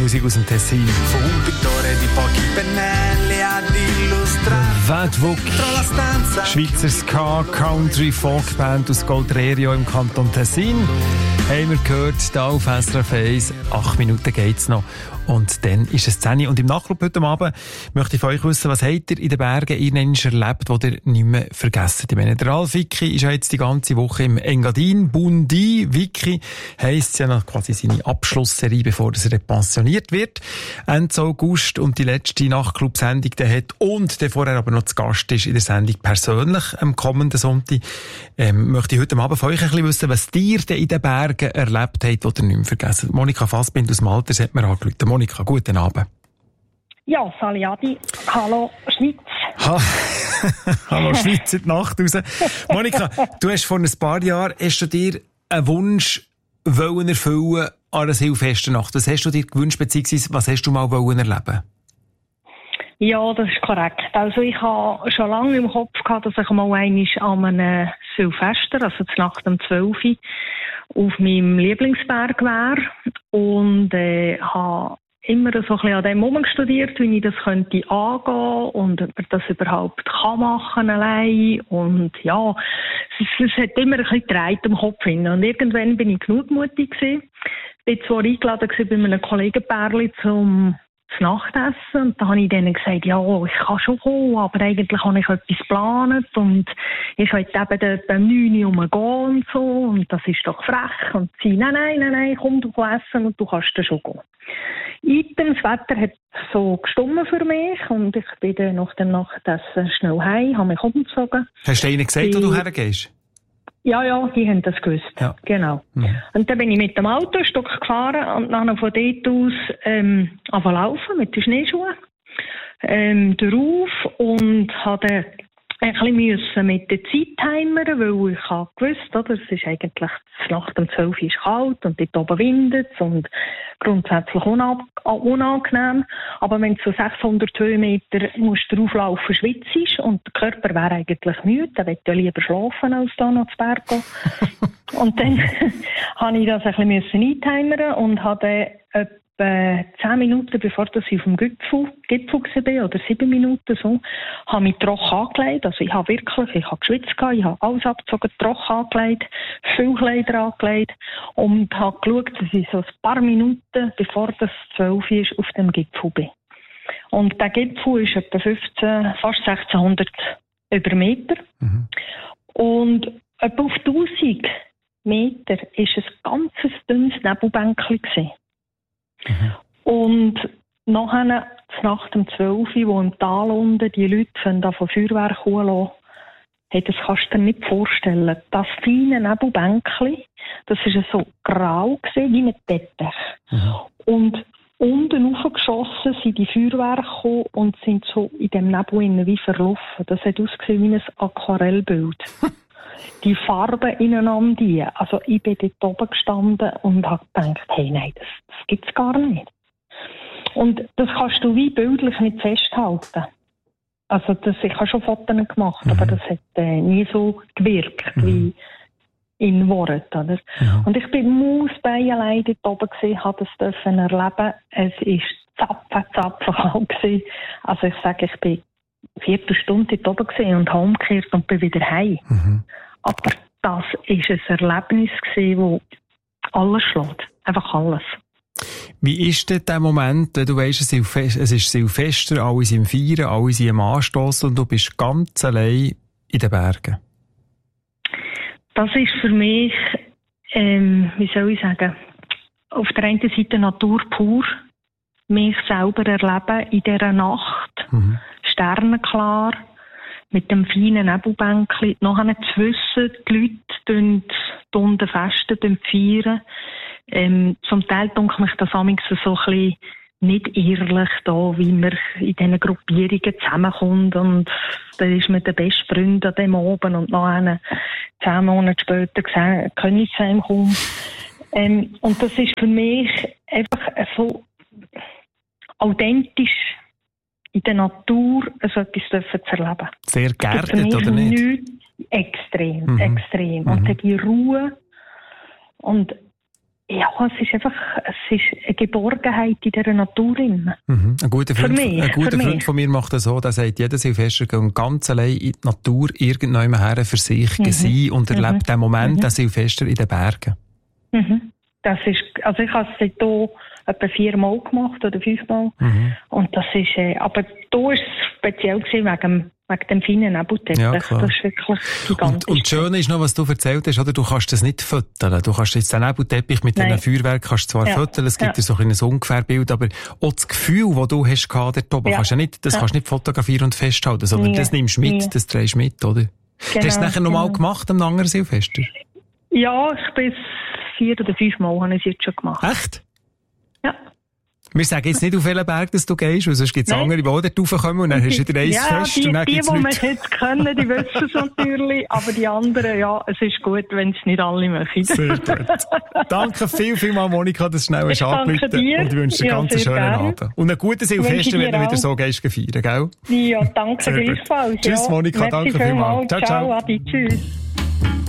Musik aus dem Tessin. Wedwuk, Schweizer Ska, Country, Folkband aus Goltrerio im Kanton Tessin. Haben wir gehört, hier auf SRF 1. 8 Minuten geht's noch. Und dann ist es 10 Uhr. Und im Nachclub heute Abend möchte ich von euch wissen, was habt ihr in den Bergen erlebt, was ihr nicht mehr vergessen? Ich meine, der Ralf Wicki ist ja jetzt die ganze Woche im Engadin. Bundi Wicki heisst ja noch quasi seine Abschlussserie, bevor er pensioniert wird. Ende August und die letzte Nachtclub-Sendung hat und der vorher aber noch zu Gast ist in der Sendung persönlich am kommenden Sonntag. Möchte ich heute Abend von euch ein bisschen wissen, was ihr denn in den Bergen erlebt habt, was ihr nicht mehr vergessen. Monika Fassbind aus Malters hat mir angerufen. Monika, guten Abend. Ja, Sali Adi. Hallo, Schweiz. Hallo, Schweiz in die Nacht raus. Monika, du hast vor ein paar Jahren, hast du dir einen Wunsch wollen erfüllen an einer Silvesternacht. Was hast du dir gewünscht, beziehungsweise was hast du mal wollen erleben? Ja, das ist korrekt. Also ich habe schon lange im Kopf gehabt, dass ich mal einmal an einem Silvester, also zur Nacht um 12 Uhr, auf meinem Lieblingsberg wäre und habe immer so ein bisschen an dem Moment studiert, wie ich das könnte angehen und ob man das überhaupt kann machen allein. Und ja, es hat immer ein bisschen gedreht im Kopf hin. Und irgendwann bin ich genugmutig gewesen. Bin zwar eingeladen gewesen bei einem Kollegenpärchen zum Nachtessen und da habe ich denen gesagt, ja, ich kann schon kommen, aber eigentlich habe ich etwas geplant und ich wollte eben dort um 9 Uhr rumgehen und so und das ist doch frech und sie, nein, komm, du kannst essen und du kannst dann schon gehen. Das Wetter hat so gestummen für mich und ich bin dann nach dem Nachtessen schnell heim, habe mich umgezogen. Hast du ihnen gesagt, wo du hergehst? Ja, die haben das gewusst. Ja. Genau. Mhm. Und dann bin ich mit dem Auto ein Stück gefahren und dann von dort aus angefangen laufen mit den Schneeschuhen drauf und hatte ein bisschen mit der Zeit heimern, weil ich habe gewusst, oder, es ist eigentlich Nacht um 12 Uhr ist kalt und dort oben windet es und grundsätzlich unangenehm. Aber wenn du so 600 Höhenmeter musst drauflaufen, schwitzt und der Körper wäre eigentlich müde, dann möchte ich lieber schlafen, als da noch zu Berg gehen. Und dann habe ich das ein bisschen eintimern und habe etwa 10 Minuten, bevor ich auf dem Gipfel war, oder 7 Minuten so, habe mich trocken angelegt. Also ich habe geschwitzt, ich habe alles abgezogen, trocken angelegt, viel Kleider angelegt und habe geschaut, dass ich so ein paar Minuten, bevor das 12 ist, auf dem Gipfel bin. Und der Gipfel ist etwa fast 1600 über Meter. Mhm. Und etwa auf 1000 Meter war ein ganz dünnes Nebelbänkchen gewesen. Mhm. Und nachher, Nacht um 12 Uhr, wo im Tal unten die Leute von Feuerwerk holen, das kannst du dir nicht vorstellen. Das feine Nebelbänkchen, das war so grau gewesen, wie ein Teppich. Mhm. Und unten raufgeschossen sind die Feuerwerke gekommen und sind so in dem Nebel wie verlaufen. Das hat ausgesehen wie ein Aquarellbild. Die Farben ineinander. Also ich bin dort oben gestanden und habe gedacht, hey, nein, das gibt es gar nicht. Und das kannst du wie bildlich nicht festhalten. Also ich habe schon Fotos gemacht, aber das hat nie so gewirkt wie in Worten. Oder? Ja. Und ich bin Mausbein allein dort oben gewesen, habe das erleben. Es war zapfenkalt gewesen. Also ich sage, ich bin 4 Stunden dort oben gewesen und habe umgekehrt und bin wieder heim. Mhm. Aber das war ein Erlebnis gewesen, das alles schlägt. Einfach alles. Wie ist denn der Moment, wenn du weisst, es ist Silvester, alle sind feiern, alle sind am Anstossen und du bist ganz allein in den Bergen? Das ist für mich, wie soll ich sagen, auf der einen Seite Natur pur, mich selber erleben in dieser Nacht, sternenklar, mit dem feinen Nebelbänkchen, nachher zu wissen, die Leute unten festen, feiern. Zum Teil denke ich, dass manchmal so ein bisschen nicht ehrlich da, wie man in diesen Gruppierungen zusammenkommt und dann ist man der beste Freund an dem Abend und nachher 10 Monate später können ich zu ihm kommen. Und das ist für mich einfach so authentisch in der Natur so etwas zu erleben. Sehr geerdet, oder nicht? Extrem. Und dann die Ruhe. Und Ja, es ist eine Geborgenheit in dieser Natur. Mhm. Ein guter Freund von mir macht das so, der sagt, jeder Silvester geht ganz allein in die Natur irgendwann her für sich sein und erlebt den Moment, den Silvester in den Bergen. Mhm. Das ist, also ich habe es hier etwa 4 Mal gemacht oder 5 Mal. Und das ist, aber da ist es speziell gewesen wegen dem feinen Nebelteppich. Ja, das ist wirklich gigantisch. Und das Schöne ist noch, was du erzählt hast, oder? Du kannst das nicht föteln. Du kannst jetzt den Nebelteppich mit diesen Feuerwerken kannst zwar föteln, es gibt dir so ein Ungefährbild, aber auch das Gefühl, das du hast dort oben, kannst du nicht fotografieren und festhalten, sondern das nimmst du mit, das drehst du mit, oder? Genau, hast du es nachher nochmal gemacht am anderen Silvester? Ja, ich bin 4 oder 5 Mal habe ich es jetzt schon gemacht. Echt? Ja. Wir sagen jetzt nicht, auf welchen Berg dass du gehst, weil sonst gibt es andere, die auch dort raufkommen und dann hast du wieder eins fest. Die, und dann die wir jetzt kennen, die wissen es natürlich, aber die anderen, ja, es ist gut, wenn es nicht alle machen. Sehr gut. Danke viel, Monika, dass du schnell hast angerufen und ich wünsche dir ganz einen schönen Abend. Und einen guten Silvester, wenn du wieder so gehst feiern, gell? Ja, danke gleichfalls. Tschüss Monika, danke vielmals. Ciao, Adi, tschüss.